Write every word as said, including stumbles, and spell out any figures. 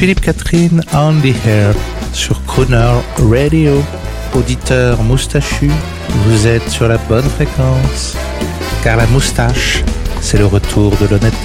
Philippe Catherine on the air sur Crooner Radio. Auditeur moustachu, vous êtes sur la bonne fréquence, car la moustache, c'est le retour de l'honnêteté.